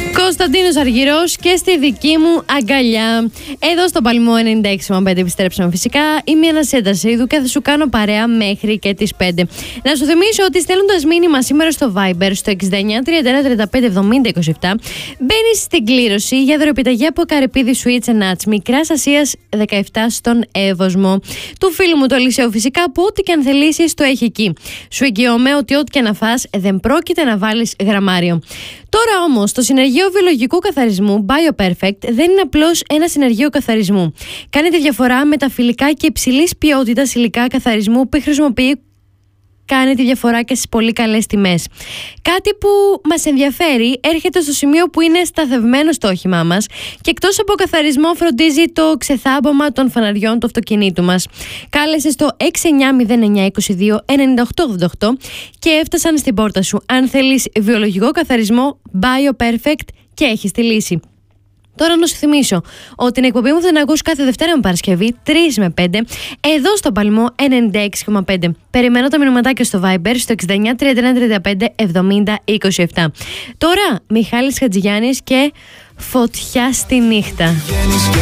Κωνσταντίνος Αργυρός και στη δική μου αγκαλιά. Εδώ στο Παλμό 96,5 επιστρέψαμε φυσικά. Είμαι η Ανασέντα Σεϊδού και θα σου κάνω παρέα μέχρι και τις 5. Να σου θυμίσω ότι στέλνοντας μήνυμα σήμερα στο Viber στο 69 31 35 70 27 μπαίνεις στην κλήρωση για δωρεοπιταγή από Καρυπίδη Sweets and Nuts Μικράς Ασίας 17 στον Εύωσμο. Του φίλου μου το Ελισέου φυσικά, που ό,τι και αν θελήσεις το έχει εκεί. Σου εγγυώμαι ότι ό,τι και να φας δεν πρόκειται να βάλεις γραμμάριο. Τώρα όμως το συνεργείο βιολογικού καθαρισμού BioPerfect δεν είναι απλώς ένα συνεργείο καθαρισμού. Κάνει τη διαφορά με τα φιλικά και υψηλής ποιότητας υλικά καθαρισμού που χρησιμοποιεί. Κάνει τη διαφορά και στις πολύ καλές τιμές. Κάτι που μας ενδιαφέρει έρχεται στο σημείο που είναι σταθευμένο στο όχημά μας και εκτός από καθαρισμό φροντίζει το ξεθάμπομα των φαναριών του αυτοκινήτου μας. Κάλεσε στο 6909229888 και έφτασαν στην πόρτα σου. Αν θέλεις βιολογικό καθαρισμό, BioPerfect και έχεις τη λύση. Τώρα να σου θυμίσω ότι την εκπομπή μου θα την ακούς κάθε Δευτέρα με Παρασκευή 3 με 5 εδώ στο Παλμό 96,5. Περιμένω τα μηνυματάκια στο Viber στο 69 31 35 70 27. Τώρα Μιχάλης Χατζηγιάννης και Φωτιά στη νύχτα.